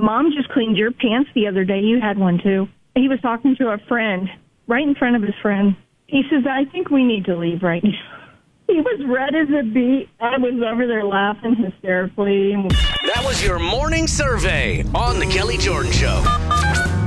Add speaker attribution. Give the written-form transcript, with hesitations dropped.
Speaker 1: Mom just cleaned your pants the other day. You had one, too. He was talking to a friend right in front of his friend. He says, I think we need to leave right now. He was red as a beet. I was over there laughing hysterically.
Speaker 2: That was your morning survey on The Kelly Jordan Show.